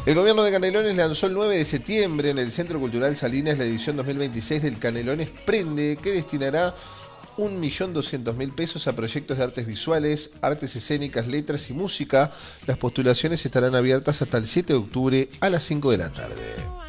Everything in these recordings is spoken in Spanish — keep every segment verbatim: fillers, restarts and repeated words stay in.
El gobierno de Canelones lanzó el nueve de septiembre en el Centro Cultural Salinas la edición dos mil veintiséis del Canelones Prende, que destinará un millón doscientos mil pesos a proyectos de artes visuales, artes escénicas, letras y música. Las postulaciones estarán abiertas hasta el siete de octubre a las cinco de la tarde.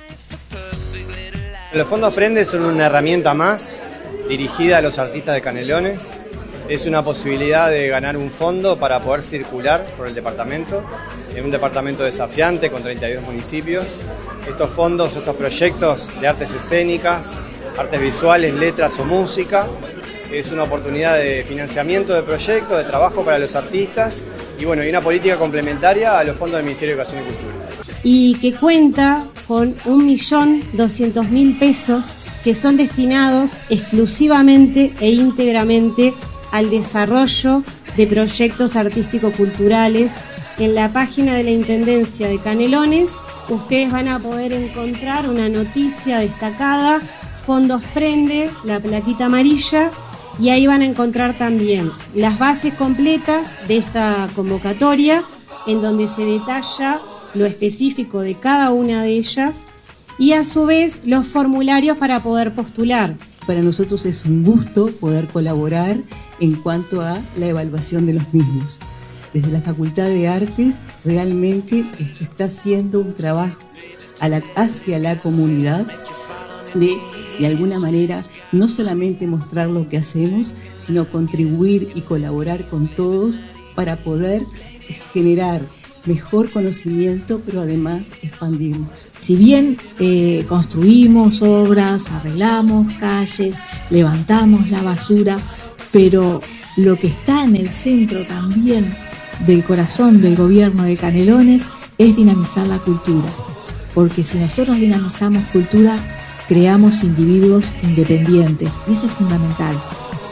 Los fondos Prende son una herramienta más dirigida a los artistas de Canelones. Es una posibilidad de ganar un fondo para poder circular por el departamento, en un departamento desafiante con treinta y dos municipios. Estos fondos, estos proyectos de artes escénicas, artes visuales, letras o música, es una oportunidad de financiamiento de proyectos, de trabajo para los artistas y bueno, y una política complementaria a los fondos del Ministerio de Educación y Cultura. Y que cuenta con un millón doscientos mil pesos que son destinados exclusivamente e íntegramente al desarrollo de proyectos artístico-culturales. En la página de la Intendencia de Canelones ustedes van a poder encontrar una noticia destacada, Fondos Prende, la plaquita amarilla, y ahí van a encontrar también las bases completas de esta convocatoria, en donde se detalla lo específico de cada una de ellas y a su vez los formularios para poder postular. Para nosotros es un gusto poder colaborar en cuanto a la evaluación de los mismos. Desde la Facultad de Artes realmente se está haciendo un trabajo a la, hacia la comunidad de, de alguna manera, no solamente mostrar lo que hacemos, sino contribuir y colaborar con todos para poder generar mejor conocimiento, pero además expandirnos. Si bien eh, construimos obras, arreglamos calles, levantamos la basura, pero lo que está en el centro también del corazón del gobierno de Canelones es dinamizar la cultura, porque si nosotros dinamizamos cultura, creamos individuos independientes y eso es fundamental.